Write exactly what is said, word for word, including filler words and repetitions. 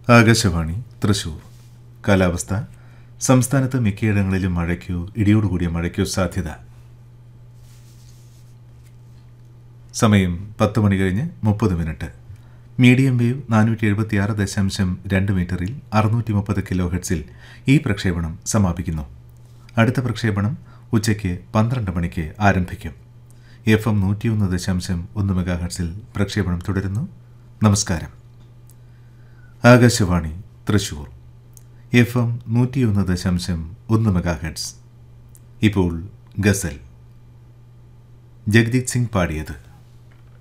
ആകാശവാണി തൃശൂർ. കാലാവസ്ഥ. സംസ്ഥാനത്ത് മിക്കയിടങ്ങളിലും മഴയ്ക്കോ ഇടിയോടുകൂടിയ മഴയ്ക്കോ സാധ്യത. സമയം പത്ത് മണി കഴിഞ്ഞ് മുപ്പത് മിനിറ്റ്. മീഡിയം വേവ് നാനൂറ്റി എഴുപത്തി ആറ് ദശാംശം രണ്ട് മീറ്ററിൽ അറുന്നൂറ്റി മുപ്പത് കിലോ ഹെർട്സിൽ ഈ പ്രക്ഷേപണം സമാപിക്കുന്നു. അടുത്ത പ്രക്ഷേപണം ഉച്ചയ്ക്ക് പന്ത്രണ്ട് മണിക്ക് ആരംഭിക്കും. എഫ് എം നൂറ്റിയൊന്ന് ദശാംശം ഒന്ന് മെഗാ ഹെർട്സിൽ പ്രക്ഷേപണം തുടരുന്നു. നമസ്കാരം. ആകാശവാണി തൃശൂർ. എഫ് എം നൂറ്റിയൊന്ന് ദശാംശം ഒന്ന് മെഗാ ഹെർട്സ്. ഇപ്പോൾ ഗസൽ. ജഗ്ദീപ് സിംഗ് പാടിയത്.